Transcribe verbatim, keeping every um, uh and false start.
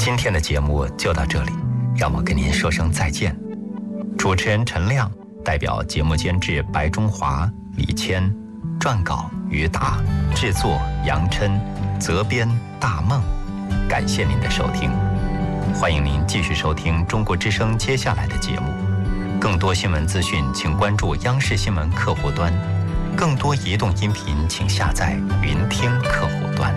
今天的节目就到这里，让我跟您说声再见。主持人陈亮代表节目监制白中华、李谦，撰稿于达，制作杨琛，责编大梦。感谢您的收听，欢迎您继续收听中国之声接下来的节目。更多新闻资讯，请关注央视新闻客户端；更多移动音频，请下载云听客户端。